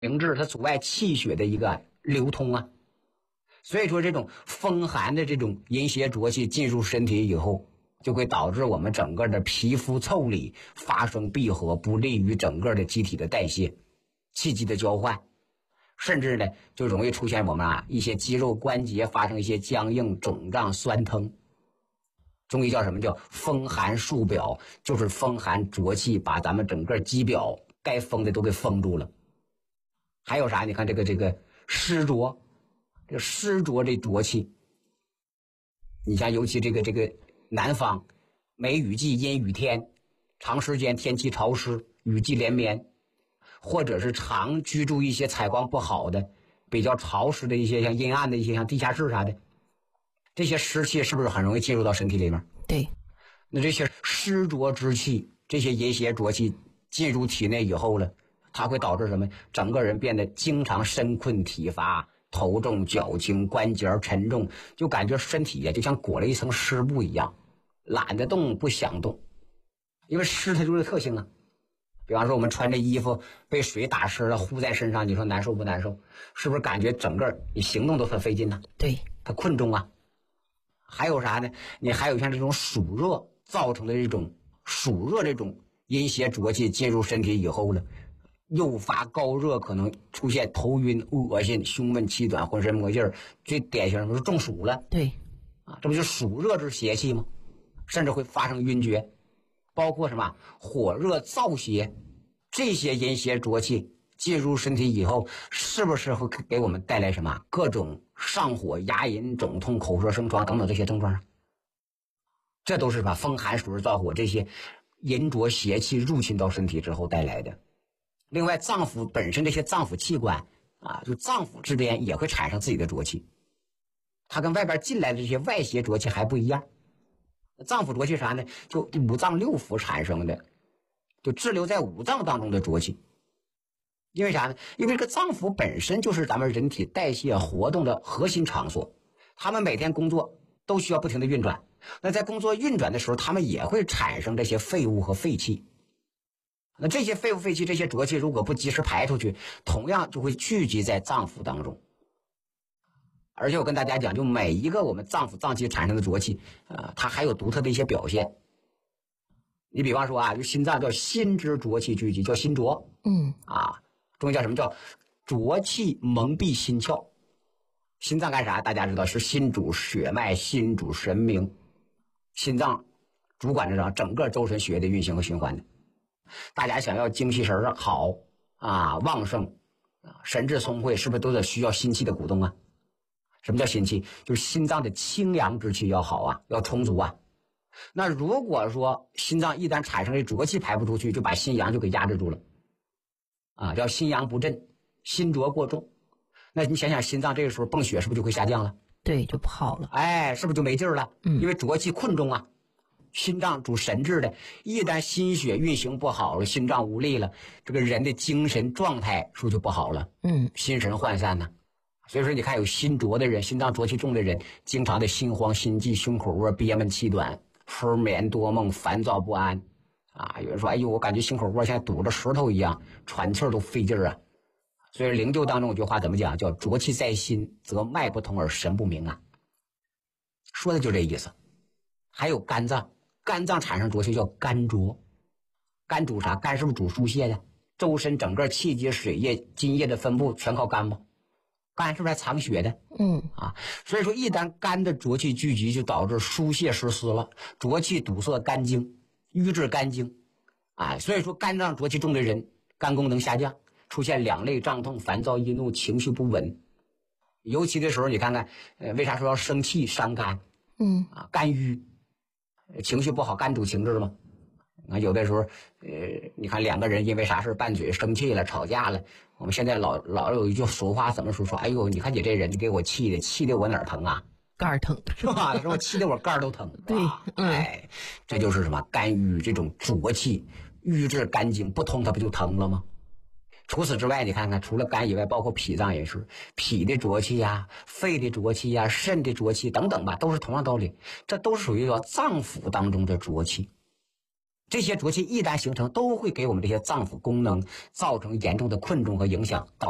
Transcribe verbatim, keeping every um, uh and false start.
明质，它阻碍气血的一个流通啊。所以说这种风寒的这种阴邪浊气进入身体以后，就会导致我们整个的皮肤腠理发生闭合，不利于整个的机体的代谢、气机的交换，甚至呢就容易出现我们啊一些肌肉关节发生一些僵硬、肿胀、酸疼。中医叫什么？叫风寒束表，就是风寒浊气把咱们整个肌表该封的都给封住了。还有啥？你看这个这个湿浊，这个湿浊这浊气，你像尤其这个这个南方梅雨季阴雨天，长时间天气潮湿，雨季连绵，或者是常居住一些采光不好的比较潮湿的一些像阴暗的一些像地下室啥的，这些湿气是不是很容易进入到身体里面？ 对， 那这些湿浊之气，这些阴邪浊气进入体内以后呢，它会导致什么？整个人变得经常身困体乏，头重脚轻，关节沉重，就感觉身体呀就像裹了一层湿布一样，懒得动不想动。因为湿它就是特性啊。比方说我们穿着衣服被水打湿了糊在身上，你说难受不难受？是不是感觉整个你行动都很费劲呢？ 对， 它困重啊。还有啥呢？你还有像这种暑热造成的这种暑热这种阴邪浊气进入身体以后呢，诱发高热，可能出现头晕、恶心、胸闷气短、浑身没劲儿。最典型的是中暑了， 对， 啊，这不就暑热之邪气吗？甚至会发生晕厥，包括什么火热燥邪，这些阴邪浊气进入身体以后，是不是会给我们带来什么各种上火、牙龈肿痛、口舌生疮等等这些症状啊？这都是把风寒暑热燥火这些阴浊邪气入侵到身体之后带来的。另外，脏腑本身这些脏腑器官啊，就脏腑之间也会产生自己的浊气，它跟外边进来的这些外邪浊气还不一样。脏腑浊气啥呢？就五脏六腑产生的，就滞留在五脏当中的浊气。因为啥呢？因为这个脏腑本身就是咱们人体代谢活动的核心场所，他们每天工作都需要不停的运转。那在工作运转的时候，他们也会产生这些废物和废气。那这些废物废气、这些浊气如果不及时排出去，同样就会聚集在脏腑当中。而且我跟大家讲，就每一个我们脏腑脏器产生的浊气，呃，它还有独特的一些表现。你比方说啊，就心脏叫心之浊气聚集，叫心浊。 嗯啊，中医叫什么？叫浊气蒙蔽心窍。心脏干啥？大家知道是心主血脉，心主神明，心脏主管着整个周身血液的运行和循环的。大家想要精气神儿好啊，旺盛啊，神志聪慧，是不是都得需要心气的鼓动啊？什么叫心气？就是心脏的清阳之气要好啊，要充足啊。那如果说心脏一旦产生的浊气排不出去，就把心阳就给压制住了啊，叫心阳不振，心浊过重。那你想想，心脏这个时候泵血是不是就会下降了？ 对，就不好了。 哎，是不是就没劲儿了？ 嗯， 因为浊气困重啊。心脏主神志的，一旦心血运行不好了，心脏无力了，这个人的精神状态是不是就不好了？ 嗯， 心神涣散呢。所以说你看有心浊的人，心脏浊气重的人，经常的心慌心悸，胸口窝憋闷气短，失眠多梦，烦躁不安啊。有人说，哎呦，我感觉心口窝像堵着石头一样，喘气儿都费劲儿啊。所以灵鹫当中有句话怎么讲？叫浊气在心，则脉不通而神不明啊。说的就这意思。还有肝脏，肝脏产生浊气叫肝浊。肝主啥？肝是不是主疏泄的？周身整个气机、水液、津液的分布全靠肝吗？肝是不是还藏血的？ 嗯啊，所以说一旦肝的浊气聚集，就导致疏泄失司了，浊气堵塞肝经，瘀滞肝经啊。所以说肝脏浊气重的人，肝功能下降，出现两肋胀痛、烦躁易怒、情绪不稳。尤其的时候，你看看，呃，为啥说要生气伤肝？ 嗯啊，肝郁，情绪不好，肝主情志嘛。啊，有的时候，呃，你看两个人因为啥事拌嘴、生气了、吵架了，我们现在老老有一句俗话，怎么说？说，哎呦，你看你这人给我气的，气的我哪儿疼啊？ 肝儿疼是吧？说气得我肝儿都疼。 对，嗯， 哎，这就是什么肝郁这种浊气郁滞肝经不通，它不就疼了吗？除此之外，你看看，除了肝以外，包括脾脏也是，脾的浊气呀、肺的浊气呀、肾的浊气等等吧，都是同样道理。这都是属于叫脏腑当中的浊气。这些浊气一旦形成，都会给我们这些脏腑功能造成严重的困重和影响，导